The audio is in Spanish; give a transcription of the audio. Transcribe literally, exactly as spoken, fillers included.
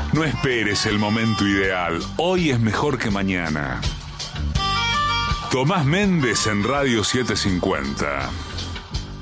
No esperes el momento ideal. Hoy es mejor que mañana. Tomás Méndez en Radio setecientos cincuenta.